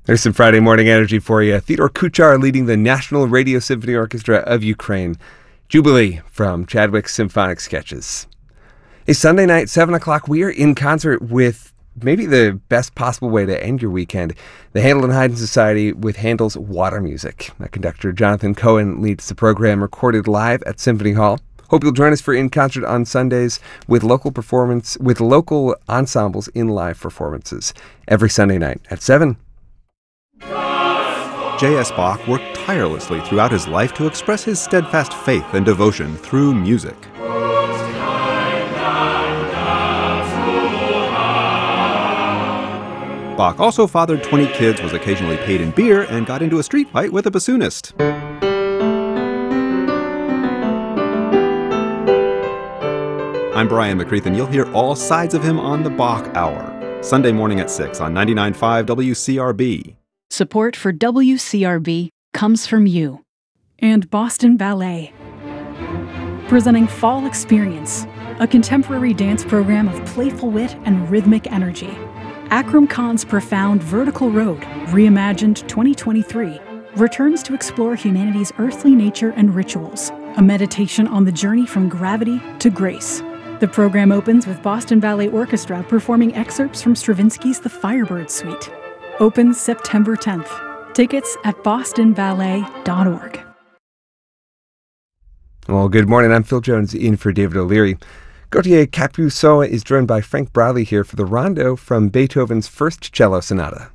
There's some Friday morning energy for you. Theodore Kuchar leading the National Radio Symphony Orchestra of Ukraine. Jubilee from Chadwick's Symphonic Sketches. A Sunday night, 7 o'clock, we are in concert with maybe the best possible way to end your weekend. The Handel and Haydn Society with Handel's Water Music. Conductor Jonathan Cohen leads the program, recorded live at Symphony Hall. Hope you'll join us for In Concert on Sundays with local ensembles in live performances every Sunday night at 7. J.S. Bach worked tirelessly throughout his life to express his steadfast faith and devotion through music. Bach also fathered 20 kids, was occasionally paid in beer, and got into a street fight with a bassoonist. I'm Brian McCreath, and you'll hear all sides of him on the Bach Hour, Sunday morning at 6 on 99.5 WCRB. Support for WCRB comes from you and Boston Ballet. Presenting Fall Experience, a contemporary dance program of playful wit and rhythmic energy. Akram Khan's profound Vertical Road, reimagined 2023, returns to explore humanity's earthly nature and rituals, a meditation on the journey from gravity to grace. The program opens with Boston Ballet Orchestra performing excerpts from Stravinsky's The Firebird Suite. Opens September 10th. Tickets at bostonballet.org. Well, good morning. I'm Phil Jones in for David O'Leary. Gauthier Capuçon is joined by Frank Bradley here for the rondo from Beethoven's First Cello Sonata.